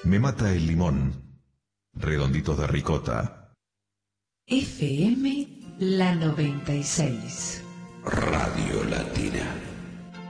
Me mata el limón. Redonditos de ricota. FM La 96. Radio Latina.